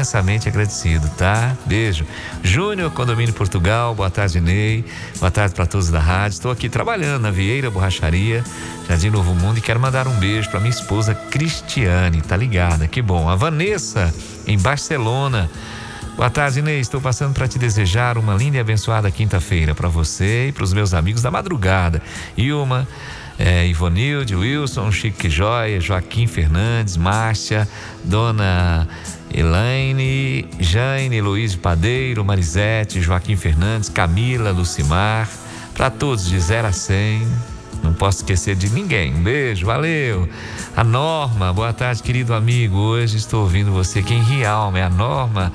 imensamente agradecido, tá? Beijo. Júnior, Condomínio Portugal, boa tarde, Ney. Boa tarde para todos da rádio. Estou aqui trabalhando na Vieira Borracharia, Jardim Novo Mundo, e quero mandar um beijo para minha esposa Cristiane, tá ligada? Que bom. A Vanessa, em Barcelona. Boa tarde, Ney. Estou passando para te desejar uma linda e abençoada quinta-feira para você e para os meus amigos da madrugada. Ilma, Ivonilde, Wilson, Chique Joia, Joaquim Fernandes, Márcia, Dona Elaine, Jane, Luiz Padeiro, Marisete, Joaquim Fernandes, Camila, Lucimar, para todos de 0 a 100. Não posso esquecer de ninguém. Um beijo, valeu. A Norma, boa tarde, querido amigo. Hoje estou ouvindo você aqui em Rialma. É a Norma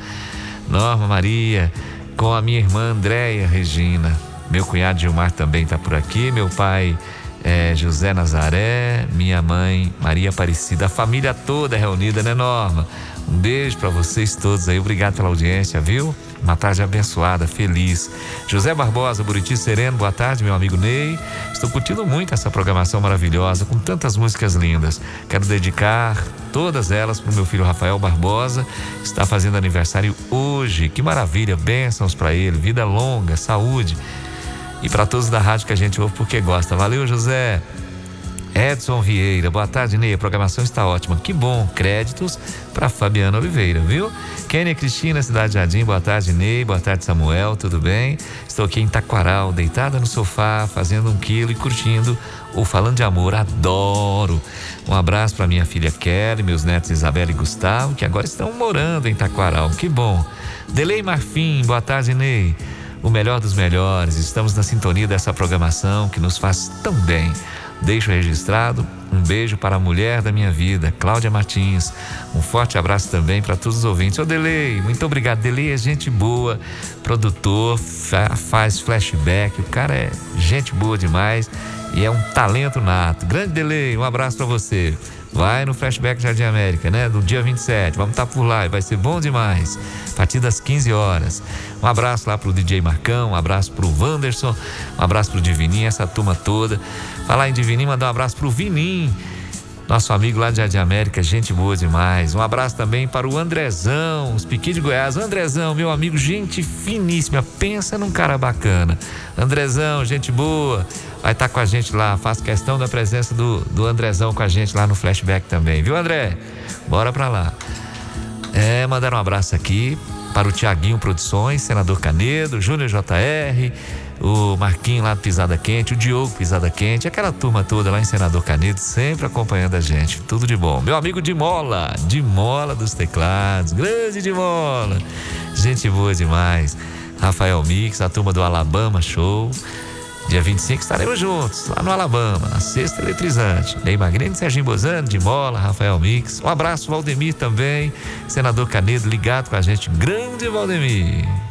Maria, com a minha irmã Andréia Regina. Meu cunhado Gilmar também está por aqui. Meu pai José Nazaré, minha mãe Maria Aparecida. A família toda reunida, né, Norma? Um beijo para vocês todos aí. Obrigado pela audiência, viu? Uma tarde abençoada, feliz. José Barbosa, Buriti Sereno, boa tarde, meu amigo Ney. Estou curtindo muito essa programação maravilhosa, com tantas músicas lindas. Quero dedicar todas elas para o meu filho Rafael Barbosa, que está fazendo aniversário hoje. Que maravilha, bênçãos para ele, vida longa, saúde. E para todos da rádio que a gente ouve porque gosta. Valeu, José. Edson Vieira, boa tarde, Ney. A programação está ótima. Que bom. Créditos para Fabiana Oliveira, viu? Kênia Cristina, Cidade Jardim, boa tarde, Ney. Boa tarde, Samuel, tudo bem? Estou aqui em Taquaral, deitada no sofá, fazendo 1 quilo e curtindo o Falando de Amor. Adoro. Um abraço para minha filha Kelly, meus netos Isabela e Gustavo, que agora estão morando em Taquaral. Que bom. Delei Marfim, boa tarde, Ney. O melhor dos melhores. Estamos na sintonia dessa programação que nos faz tão bem. Deixo registrado um beijo para a mulher da minha vida, Cláudia Martins. Um forte abraço também para todos os ouvintes. Ô Delei, muito obrigado. Delei é gente boa, produtor, faz flashback. O cara é gente boa demais e é um talento nato. Grande Delei, um abraço para você. Vai no Flashback Jardim América, né? Do dia 27, vamos estar por lá e vai ser bom demais. A partir das 15 horas. Um abraço lá pro DJ Marcão, um abraço pro Wanderson, um abraço pro Divininho, essa turma toda. Falar em Divininho, mandar um abraço pro Vinim, nosso amigo lá de Jardim América, gente boa demais. Um abraço também para o Andrezão, os Piqui de Goiás. Andrezão, meu amigo, gente finíssima, pensa num cara bacana. Andrezão, gente boa, vai estar com a gente lá. Faço questão da presença do Andrezão com a gente lá no Flashback também, viu, André? Bora pra lá. Mandar um abraço aqui para o Tiaguinho Produções, Senador Canedo, Júnior JR, o Marquinho lá do Pisada Quente, o Diogo Pisada Quente, aquela turma toda lá em Senador Canedo, sempre acompanhando a gente. Tudo de bom. Meu amigo Dimola dos teclados, grande Dimola, gente boa demais. Rafael Mix, a turma do Alabama Show. Dia 25 estaremos juntos, lá no Alabama, na Sexta Eletrizante. Ney Magrine, Serginho Bozano, Dimola, Rafael Mix. Um abraço, Valdemir também, Senador Canedo, ligado com a gente. Grande Valdemir.